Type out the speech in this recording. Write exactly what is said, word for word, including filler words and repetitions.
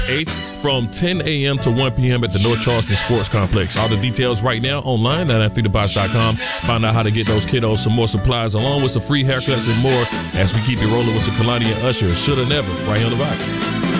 eighth from ten a.m. to one p.m. at the North Charleston Sports Complex. All the details right now online at athlete the box dot com. Find out how to get those kiddos some more supplies along with some free haircuts and more as we keep you rolling with some Kalani and Usher. Shoulda Never right here on the Box.